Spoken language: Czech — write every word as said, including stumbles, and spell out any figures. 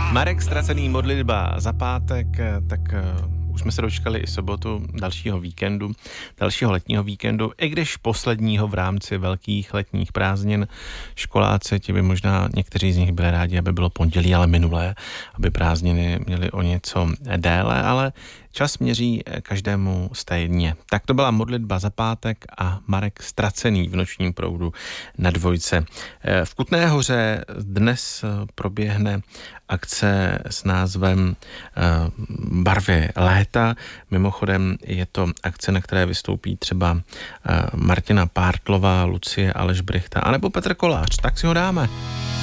Marek Ztracený, modlitba za pátek, tak uh, už jsme se dočkali i sobotu dalšího víkendu, dalšího letního víkendu, i když posledního v rámci velkých letních prázdnin. Školáci, ti by možná někteří z nich byli rádi, aby bylo pondělí, ale minulé, aby prázdniny měly o něco déle, ale čas měří každému stejně. Tak to byla modlitba za pátek a Marek Ztracený v nočním proudu na Dvojce. V Kutné Hoře dnes proběhne akce s názvem Barvy léta. Mimochodem je to akce, na které vystoupí třeba Martina Pártlová, Lucie Aleš Brychta anebo Petr Kolář. Tak si ho dáme.